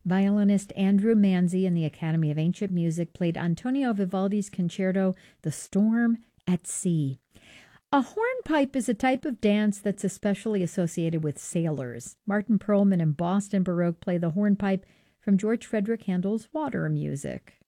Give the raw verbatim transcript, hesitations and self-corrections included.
Violinist Andrew Manzi in the Academy of Ancient Music played Antonio Vivaldi's concerto, The Storm at Sea. A hornpipe is a type of dance that's especially associated with sailors. Martin Perlman and Boston Baroque play the hornpipe from George Frederick Handel's Water Music.